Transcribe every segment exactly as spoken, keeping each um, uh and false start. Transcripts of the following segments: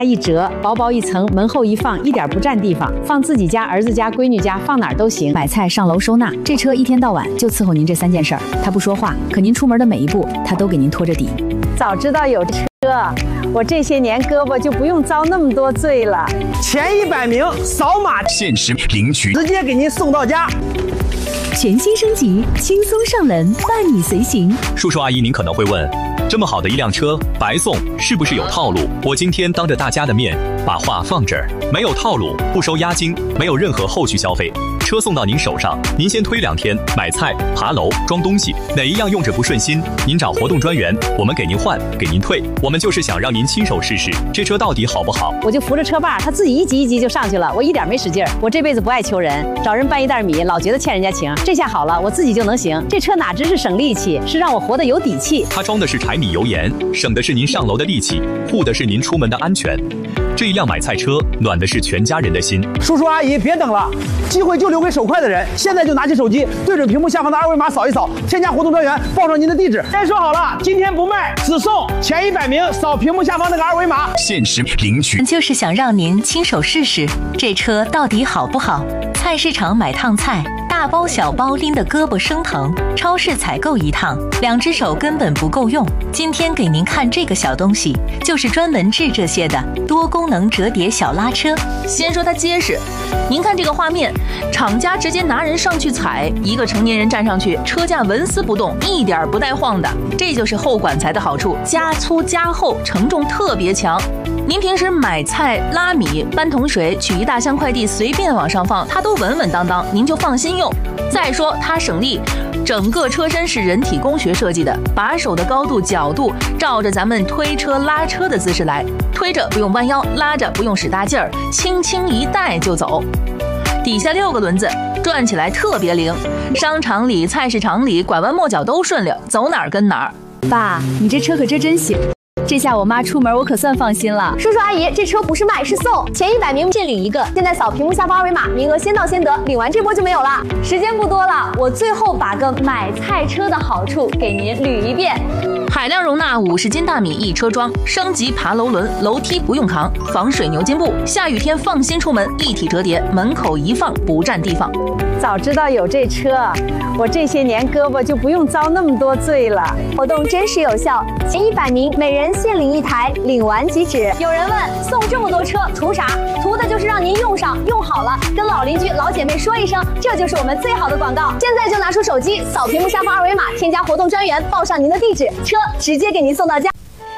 一折，薄薄一层，门后一放，一点不占地方，放自己家、儿子家、闺女家，放哪儿都行。买菜、上楼收纳，这车一天到晚就伺候您这三件事儿。他不说话，可您出门的每一步，他都给您拖着底。早知道有车，我这些年胳膊就不用遭那么多罪了。 前一百名扫码限时领取， 直接给您送到家。 全新升级，轻松上门，伴你随行。 叔叔阿姨，您可能会问，这么好的一辆车白送，是不是有套路？我今天当着大家的面把话放这儿，没有套路，不收押金，没有任何后续消费。车送到您手上，您先推两天，买菜、爬楼、装东西，哪一样用着不顺心，您找活动专员，我们给您换，给您退。我们就是想让您亲手试试，这车到底好不好？ 我就扶着车把，他自己一级一级就上去了，我一点没使劲儿。我这辈子不爱求人，找人搬一袋米，老觉得欠人家情。这下好了，我自己就能行。这车哪只是省力气，是让我活得有底气。 它装的是柴米油盐，省的是您上楼的力气，护的是您出门的安全。这一辆买菜车，暖的是全家人的心。 叔叔阿姨，别等了，机会就留给手快的人。现在就拿起手机，对准屏幕下方的二维码扫一扫，添加活动专员，报上您的地址。先说好了，今天不卖，只送前一百名扫屏幕下方那个二维码， 限时领取。 就是想让您亲手试试这车到底好不好。菜市场买趟菜，大包小包拎得胳膊生疼；超市采购一趟，两只手根本不够用。今天给您看这个小东西，就是专门治这些的多功能折叠小拉车。 先说它结实，您看这个画面，厂家直接拿人上去踩，一个成年人站上去，车架纹丝不动，一点不带晃的。这就是厚管材的好处，加粗加厚，承重特别强。您平时买菜、拉米、搬桶水、取一大箱快递，随便往上放，它都稳稳当当，您就放心用。再说它省力，整个车身是人体工学设计的，把手的高度、角度照着咱们推车、拉车的姿势来，推着不用弯腰，拉着不用使大劲儿，轻轻一带就走。底下六个轮子，转起来特别灵，商场里、菜市场里拐弯抹角都顺溜，走哪儿跟哪儿。 爸，你这车可真真行。这下我妈出门我可算放心了。 叔叔阿姨，这车不是卖是送，前一百名限领一个。现在扫屏幕下方二维码，名额先到先得，领完这波就没有了。时间不多了，我最后把个买菜车的好处给您捋一遍。 海量容纳五十斤大米一车装，升级爬楼轮，楼梯不用扛，防水牛津布，下雨天放心出门，立体折叠，门口一放不占地方。 早知道有这车，我这些年胳膊就不用遭那么多罪了。 活动真实有效，前一百名每人限领一台，领完即止。有人问，送这么多车图啥？图的就是让您用上，用好了，跟老邻居、老姐妹说一声，这就是我们最好的广告。现在就拿出手机，扫屏幕下方二维码，添加活动专员，报上您的地址，车直接给您送到家。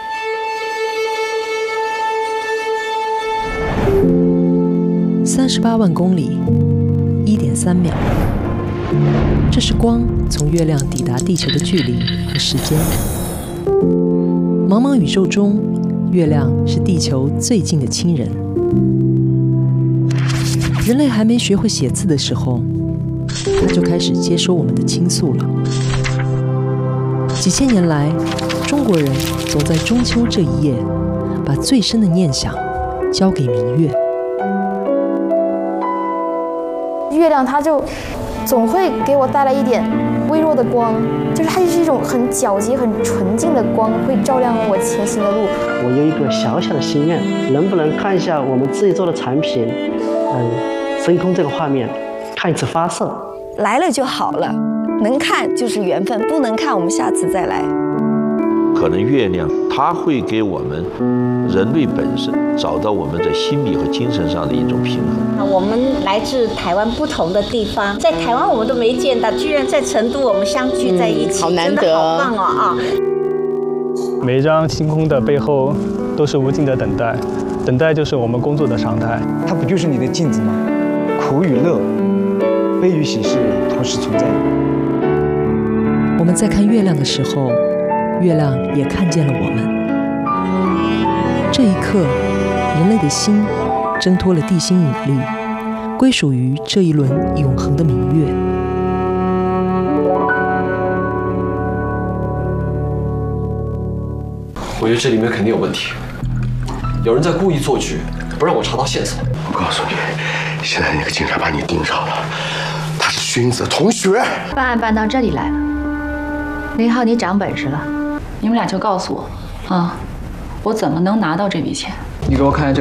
三十八万公里，一点三秒，这是光从月亮抵达地球的距离和时间。茫茫宇宙中，月亮是地球最近的亲人。人类还没学会写字的时候，它就开始接收我们的倾诉了。几千年来，中国人总在中秋这一夜，把最深的念想交给明月。 月亮它就总会给我带来一点微弱的光，就是它就是一种很皎洁、很纯净的光，会照亮我前行的路。 我有一个小小的心愿，能不能看一下我们自己做的产品，嗯，升空这个画面，看一次发射。 来了就好了，能看就是缘分，不能看我们下次再来。 可能月亮它会给我们人类本身找到我们在心理和精神上的一种平衡。 我们来自台湾不同的地方，在台湾我们都没见到，居然在成都我们相聚在一起， 嗯、好难得， 真的好棒哦啊！ 每一张星空的背后都是无尽的等待，等待就是我们工作的常态。 它不就是你的镜子吗？苦与乐，悲与喜是同时存在的。 我们在看月亮的时候，月亮也看见了我们。这一刻，人类的心挣脱了地心引力，归属于这一轮永恒的明月。 我觉得这里面肯定有问题，有人在故意做局，不让我查到线索。 我告诉你，现在那个警察把你盯上了，他是勋子同学。 办案办到这里来了，林浩，你长本事了，你们俩就告诉我，啊，我怎么能拿到这笔钱？ 你给我看一下这。